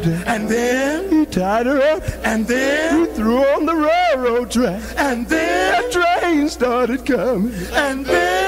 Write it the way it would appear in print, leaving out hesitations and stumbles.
And then he tied her up. And then he threw her on the railroad track. And then a train started coming. And then